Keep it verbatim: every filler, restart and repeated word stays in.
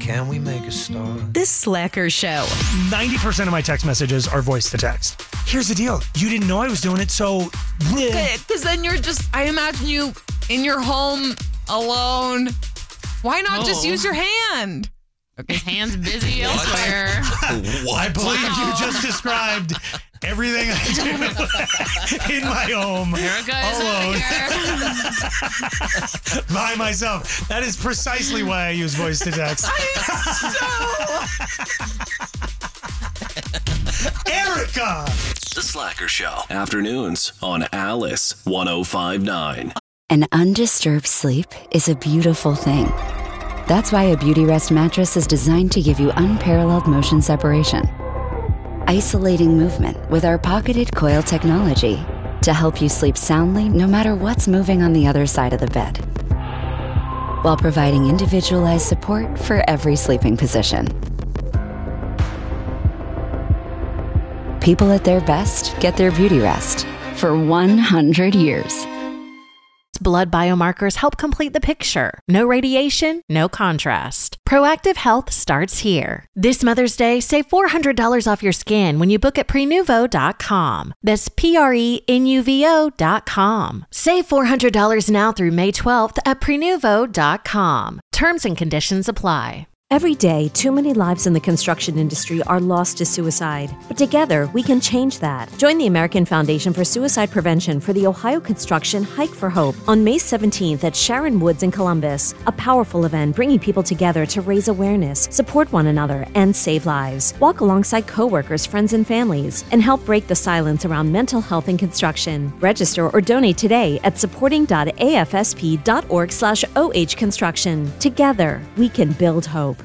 Can we make a start? The Slacker Show. ninety percent of my text messages are voice to text. Here's the deal. You didn't know I was doing it, so... Because then you're just, I imagine you in your home alone. Why not Oh. just use your hand? His hand's busy elsewhere. I believe you just described everything I do in my home. Erica is alone. By myself. That is precisely why I use voice to text. Erica! The Slacker Show. Afternoons on Alice one oh five point nine. An undisturbed sleep is a beautiful thing. That's why a Beauty Rest mattress is designed to give you unparalleled motion separation. Isolating movement with our pocketed coil technology to help you sleep soundly no matter what's moving on the other side of the bed. While providing individualized support for every sleeping position. People at their best get their Beauty Rest for one hundred years. Blood biomarkers help complete the picture. No radiation, no contrast. Proactive health starts here. This Mother's Day, save four hundred dollars off your skin when you book at Prenuvo dot com. That's P R E N U V O dot com. Save four hundred dollars now through May twelfth at Prenuvo dot com. Terms and conditions apply. Every day, too many lives in the construction industry are lost to suicide. But together, we can change that. Join the American Foundation for Suicide Prevention for the Ohio Construction Hike for Hope on May seventeenth at Sharon Woods in Columbus. A powerful event bringing people together to raise awareness, support one another, and save lives. Walk alongside coworkers, friends, and families, and help break the silence around mental health in construction. Register or donate today at supporting dot A F S P dot org slash O H construction. Together, we can build hope.